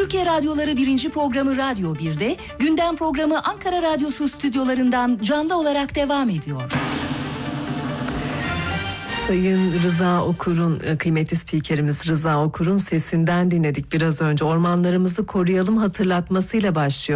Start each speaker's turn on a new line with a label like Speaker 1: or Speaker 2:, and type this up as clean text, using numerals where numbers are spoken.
Speaker 1: Türkiye Radyoları 1. programı Radyo 1'de, gündem programı Ankara Radyosu stüdyolarından canlı olarak devam ediyor.
Speaker 2: Sayın Rıza Okur'un, kıymetli spikerimiz Rıza Okur'un sesinden dinledik biraz önce. Ormanlarımızı koruyalım hatırlatmasıyla başlıyor.